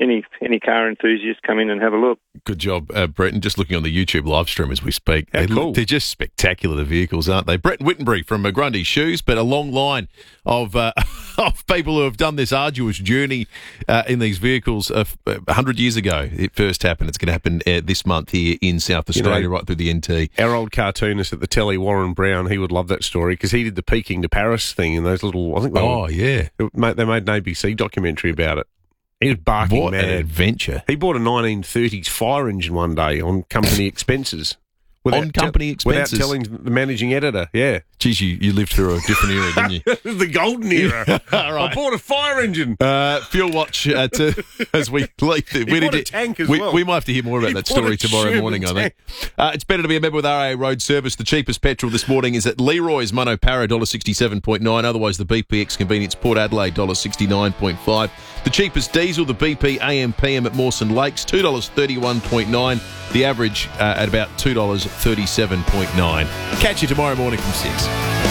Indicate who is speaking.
Speaker 1: any car enthusiast, come in and have a look.
Speaker 2: Good job, Brett. And just looking on the YouTube live stream as we speak.
Speaker 3: Cool.
Speaker 2: They're just spectacular, the vehicles, aren't they? Brett Wittenbury from Grundy Shoes, but a long line of of people who have done this arduous journey in these vehicles 100 years ago. It first happened. It's going to happen this month here in South Australia, right through the NT.
Speaker 3: Our old cartoonist at the telly, Warren Brown, he would love that story because he did the Peking to Paris thing in those little, I think
Speaker 2: yeah.
Speaker 3: They made an ABC documentary about it. He was barking
Speaker 2: mad. What an adventure.
Speaker 3: He bought a 1930s fire engine one day on company expenses.
Speaker 2: Without
Speaker 3: telling the managing editor, yeah.
Speaker 2: Geez, you lived through a different era, didn't you?
Speaker 3: The golden era. Right. I bought a fire engine.
Speaker 2: Fuel watch as we leave.
Speaker 3: Bought a tank as well.
Speaker 2: We might have to hear more about that story tomorrow morning, I think. It's better to be a member with RAA Road Service. The cheapest petrol this morning is at Leroy's Mono Para, $1.67.9. Otherwise, the BPX Convenience Port Adelaide, $1.69.5. The cheapest diesel, the BP AM/PM at Mawson Lakes, $2.31.9. The average at about $2.37.9. Catch you tomorrow morning from 6.